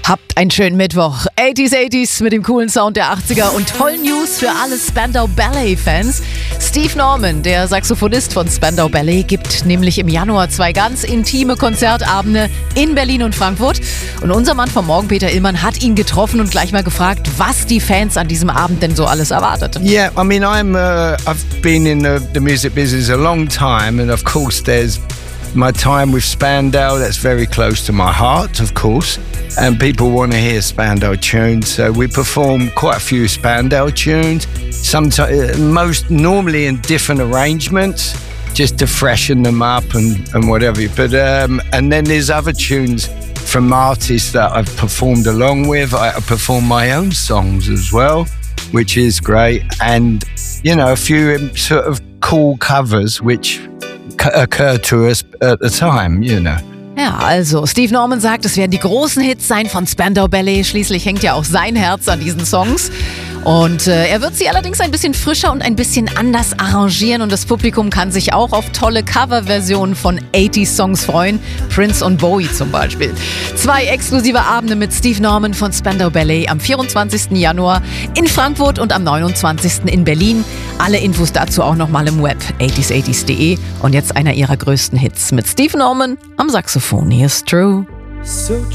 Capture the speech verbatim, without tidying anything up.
Habt einen schönen Mittwoch. achtziger, achtziger mit dem coolen Sound der achtziger und tollen News für alle Spandau Ballet-Fans. Steve Norman, der Saxophonist von Spandau Ballet, gibt nämlich im Januar zwei ganz intime Konzertabende in Berlin und Frankfurt. Und unser Mann vom Morgen, Peter Illmann, hat ihn getroffen und gleich mal gefragt, was die Fans an diesem Abend denn so alles erwartet. Yeah, I mean, I'm, uh, I've been in the, the music business a long time, and of course there's my time with Spandau, that's very close to my heart, of course, and people want to hear Spandau tunes, so we perform quite a few Spandau tunes, sometimes, most normally in different arrangements, just to freshen them up and, and whatever. But um, and then there's other tunes from artists that I've performed along with. I, I perform my own songs as well, which is great, and you know, a few sort of cool covers which occurred to us at the time, you know. Ja, also Steve Norman sagt, es werden die großen Hits sein von Spandau Ballet. Schließlich hängt ja auch sein Herz an diesen Songs. Und äh, er wird sie allerdings ein bisschen frischer und ein bisschen anders arrangieren. Und das Publikum kann sich auch auf tolle Coverversionen von achtziger Songs freuen. Prince und Bowie zum Beispiel. Zwei exklusive Abende mit Steve Norman von Spandau Ballet am vierundzwanzigsten Januar in Frankfurt und am neunundzwanzigsten in Berlin. Alle Infos dazu auch nochmal im Web achtziger achtziger punkt de. Und jetzt einer ihrer größten Hits mit Steve Norman am Saxophon. Here's True. So